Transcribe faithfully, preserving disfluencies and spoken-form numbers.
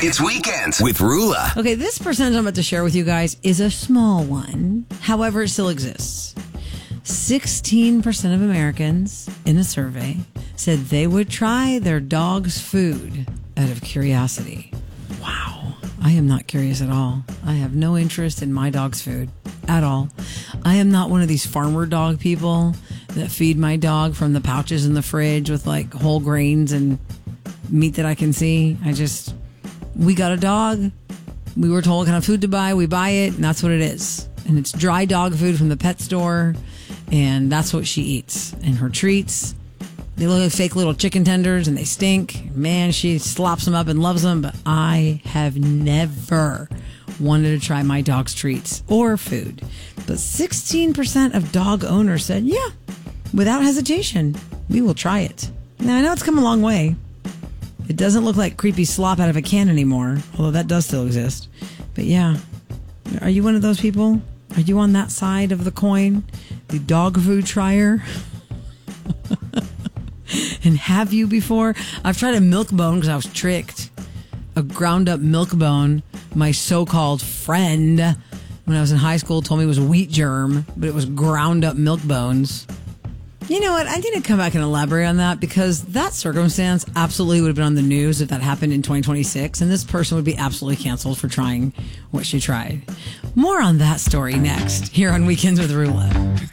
It's Weekends with Rula. Okay, this percentage I'm about to share with you guys is a small one. However, it still exists. sixteen percent of Americans in a survey said they would try their dog's food out of curiosity. Wow. I am not curious at all. I have no interest in my dog's food at all. I am not one of these farmer dog people that feed my dog from the pouches in the fridge with like whole grains and meat that I can see. I just, we got a dog. We were told what kind of food to buy. We buy it, and that's what it is. And it's dry dog food from the pet store, and that's what she eats. And her treats, they look like fake little chicken tenders, and they stink. Man, she slops them up and loves them, but I have never wanted to try my dog's treats or food. But sixteen percent of dog owners said, yeah, without hesitation, we will try it. Now, I know it's come a long way. It doesn't look like creepy slop out of a can anymore, although that does still exist. But yeah, are you one of those people? Are you on that side of the coin? The dog food trier? And have you before? I've tried a milk bone because I was tricked. A ground up milk bone. My so-called friend, when I was in high school, told me it was wheat germ, but it was ground up milk bones. You know what? I need to come back and elaborate on that, because that circumstance absolutely would have been on the news if that happened in twenty twenty-six, and this person would be absolutely canceled for trying what she tried. More on that story next, here on Weekends with Rula.